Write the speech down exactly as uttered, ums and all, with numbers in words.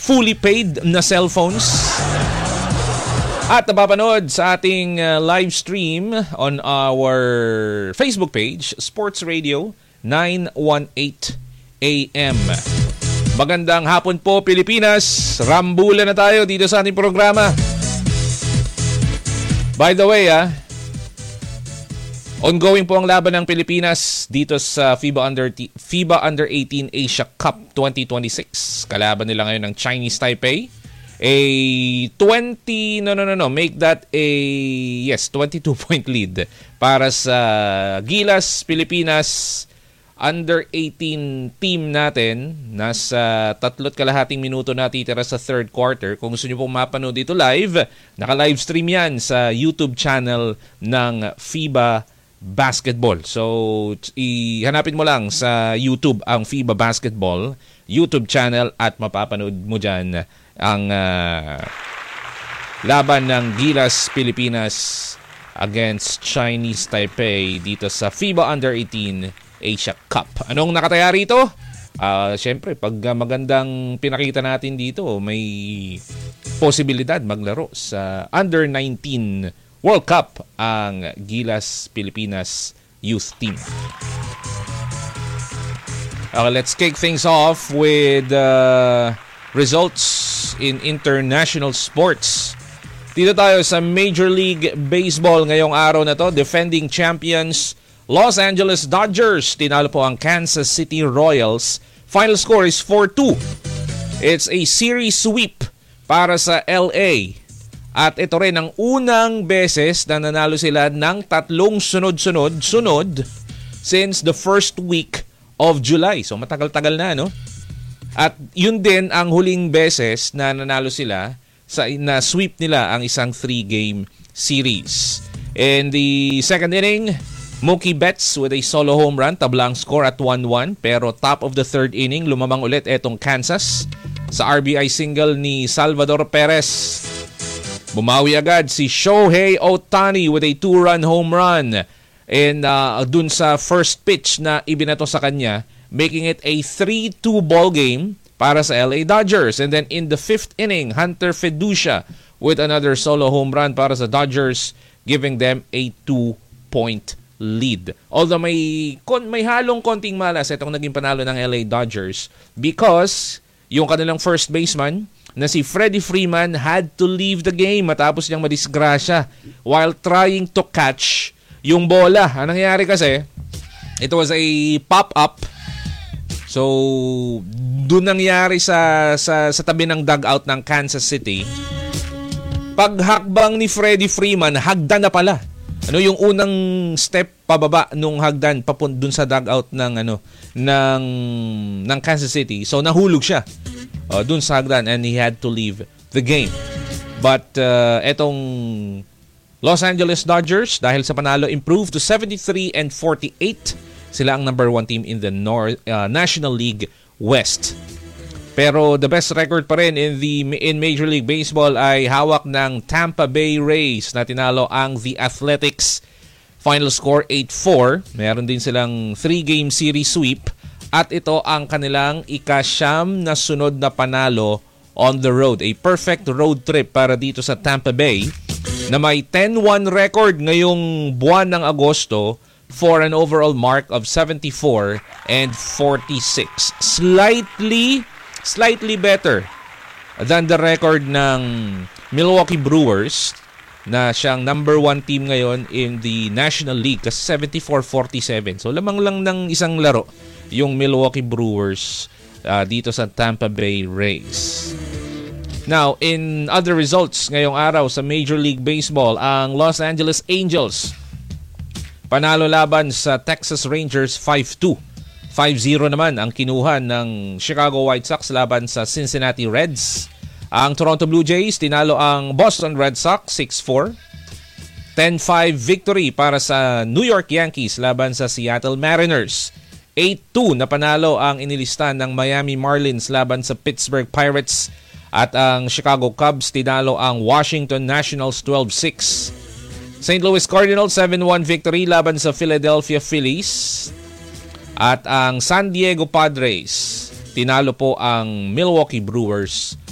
fully paid na cellphones. At napapanood sa ating uh, live stream on our Facebook page, Sports Radio nine eighteen A M. Magandang hapon po, Pilipinas. Rambulan na tayo dito sa ating programa. By the way, ah, ongoing po ang laban ng Pilipinas dito sa FIBA Under FIBA Under eighteen Asia Cup twenty twenty-six. Kalaban nila ngayon ng Chinese Taipei. A twenty no no no no make that a yes twenty-two point lead para sa Gilas Pilipinas Under eighteen team natin. Nasa tatlot kalahating minuto na titira sa third quarter. Kung gusto niyo pong mapanood dito live, naka-live stream yan sa YouTube channel ng FIBA Basketball. So, ihanapin mo lang sa YouTube ang FIBA Basketball YouTube channel at mapapanood mo dyan ang uh, laban ng Gilas Pilipinas against Chinese Taipei dito sa FIBA Under eighteen Asia Cup. Anong nakataya rito? Uh, Siyempre, pag magandang pinakita natin dito, may posibilidad maglaro sa Under nineteen World Cup ang Gilas Pilipinas Youth Team. Okay, let's kick things off with uh, results in international sports. Dito tayo sa Major League Baseball ngayong araw na to. Defending champions Los Angeles Dodgers tinalo po ang Kansas City Royals. Final score is four two. It's a series sweep para sa L A. At ito rin ang unang beses na nanalo sila ng tatlong sunod-sunod sunod since the first week of July. So matagal-tagal na, no? At yun din ang huling beses na nanalo sila sa na sweep nila ang isang three-game series. In the second inning, Mookie Betts with a solo home run, tablang score at one one. Pero top of the third inning, lumamang ulit etong Kansas sa R B I single ni Salvador Perez. Bumawi agad si Shohei Ohtani with a two-run home run. And uh, dun sa first pitch na ibinato sa kanya, making it a three two ball game para sa L A Dodgers. And then in the fifth inning, Hunter Feducia with another solo home run para sa Dodgers, giving them a two-point lead. Although may kon may halong konting malas itong naging panalo ng L A Dodgers because yung kanilang first baseman na si Freddie Freeman had to leave the game matapos niyang madisgrasya while trying to catch yung bola. Ang nangyari kasi, it was a pop-up. So, doon nangyari sa, sa, sa tabi ng dugout ng Kansas City. Paghakbang ni Freddie Freeman, hagdan na pala. Ano yung unang step pababa nung hagdan papunta dun sa dugout ng ano ng ng Kansas City. So nahulog siya uh, dun sa hagdan and he had to leave the game. But uh, etong Los Angeles Dodgers dahil sa panalo improved to seventy-three and forty-eight. Sila ang number one team in the North uh, National League West. Pero the best record pa rin in the in Major League Baseball ay hawak ng Tampa Bay Rays na tinalo ang The Athletics. Final score eight four. Meron din silang three-game series sweep at ito ang kanilang ikasyam na sunod na panalo on the road. A perfect road trip para dito sa Tampa Bay na may ten one record ngayong buwan ng Agosto for an overall mark of seventy-four and forty-six. Slightly Slightly better than the record ng Milwaukee Brewers na siyang number one team ngayon in the National League kasi seventy-four forty-seven. So lamang lang ng isang laro yung Milwaukee Brewers uh, dito sa Tampa Bay Rays. Now, in other results ngayong araw sa Major League Baseball, ang Los Angeles Angels panalo laban sa Texas Rangers five two. five zero naman ang kinuha ng Chicago White Sox laban sa Cincinnati Reds. Ang Toronto Blue Jays tinalo ang Boston Red Sox six four. ten five victory para sa New York Yankees laban sa Seattle Mariners. eight two na panalo ang inilistan ng Miami Marlins laban sa Pittsburgh Pirates. At ang Chicago Cubs tinalo ang Washington Nationals twelve six. Saint Louis Cardinals seven one victory laban sa Philadelphia Phillies. At ang San Diego Padres tinalo po ang Milwaukee Brewers